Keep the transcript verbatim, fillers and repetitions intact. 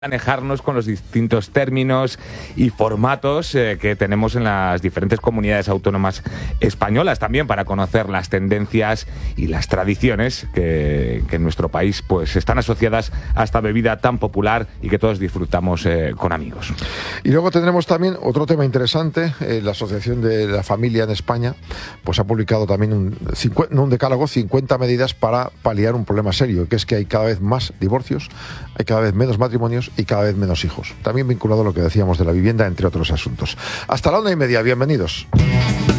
manejarnos con los distintos términos y formatos eh, que tenemos en las diferentes comunidades autónomas españolas, también para conocer las tendencias y las tradiciones que, que en nuestro país pues están asociadas a esta bebida tan popular y que todos disfrutamos eh, con amigos. Y luego tendremos también otro tema interesante. eh, la Asociación de la Familia en España pues ha publicado también un, cincuenta, un decálogo, cincuenta medidas para paliar un problema serio, que es que hay cada vez más divorcios, hay cada vez menos matrimonios y cada vez menos hijos. También vinculado a lo que decíamos de la vivienda, entre otros asuntos. Hasta la una y media, bienvenidos.